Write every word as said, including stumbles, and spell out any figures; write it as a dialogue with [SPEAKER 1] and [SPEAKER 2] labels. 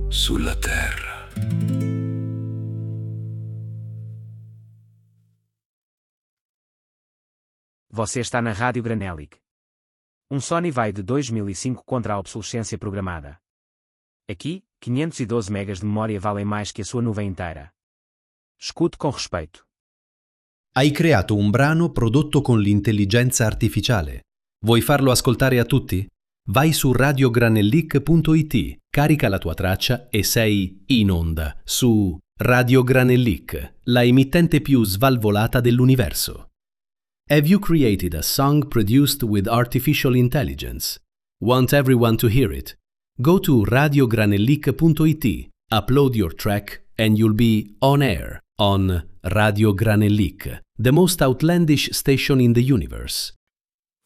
[SPEAKER 1] sulla terra.
[SPEAKER 2] Você está na Rádio Granelic. Um Sony vai de dois mil e cinco contra a obsolescência programada. Aqui, quinhentos e doze megas de memória valem mais que a sua nuvem inteira. Escute com respeito.
[SPEAKER 3] Hai creato un brano prodotto con l'intelligenza artificiale. Vuoi farlo ascoltare a tutti? Vai su radio granellic punto it, carica la tua traccia e sei in onda su Radio Granellic, la emittente più svalvolata dell'universo. Have you created a song produced with artificial intelligence? Want everyone to hear it? Go to radio granellic punto it, upload your track and you'll be on air on Radio Granellic, the most outlandish station in the universe.